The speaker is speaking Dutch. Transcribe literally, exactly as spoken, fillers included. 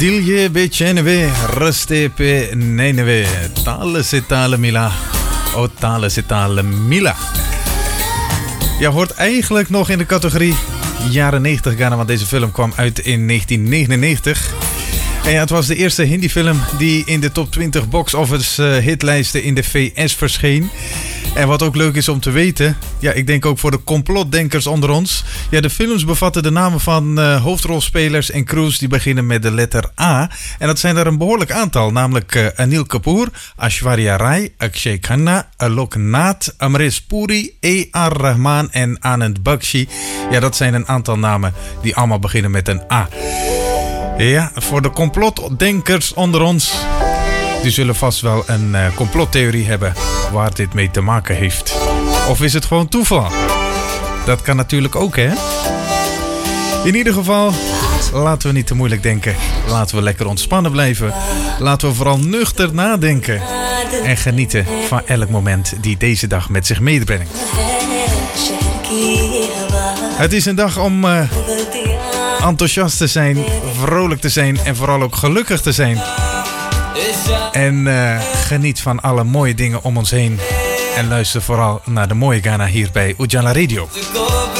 Dilje beceneve, reste pe neneve, tale se tale mila, o tale se tale mila. Ja, hoort eigenlijk nog in de categorie jaren negentig Ghana, want deze film kwam uit in negentien negenennegentig. En ja, het was de eerste Hindi-film die in de top twintig box-office uh, hitlijsten in de V S verscheen. En wat ook leuk is om te weten, ja, ik denk ook voor de complotdenkers onder ons. Ja, de films bevatten de namen van uh, hoofdrolspelers en crews die beginnen met de letter A. En dat zijn er een behoorlijk aantal, namelijk uh, Anil Kapoor, Aishwarya Rai, Akshay Khanna, Alok Nath, Amresh Puri, A R Rahman en Anand Bakshi. Ja, dat zijn een aantal namen die allemaal beginnen met een A. Ja, voor de complotdenkers onder ons, die zullen vast wel een uh, complottheorie hebben waar dit mee te maken heeft. Of is het gewoon toeval? Dat kan natuurlijk ook, hè? In ieder geval, laten we niet te moeilijk denken. Laten we lekker ontspannen blijven. Laten we vooral nuchter nadenken. En genieten van elk moment die deze dag met zich meebrengt. Het is een dag om uh, enthousiast te zijn, vrolijk te zijn en vooral ook gelukkig te zijn. En uh, geniet van alle mooie dingen om ons heen. En luister vooral naar de mooie Ghana hier bij Ujala Radio.